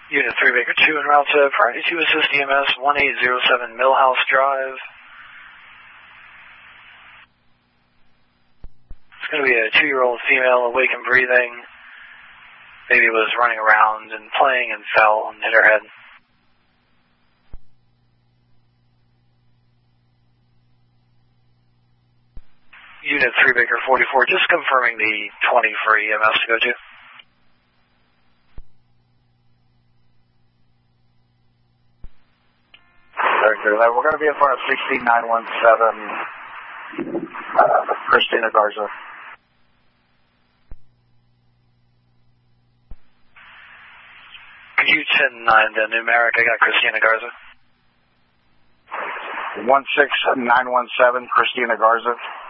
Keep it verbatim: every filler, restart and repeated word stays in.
Unit three Baker two en route to Priority two Assist E M S one eight zero seven Millhouse Drive. It's going to be a two-year-old female, awake and breathing. Baby was running around and playing and fell and hit her head. Unit three Baker forty-four, just confirming the twenty for E M S to go to. We're going to be in front of sixteen nine one seven, uh, Christina Garza. Could you ten nine the numeric? I got Christina Garza. one six nine one seven, Christina Garza.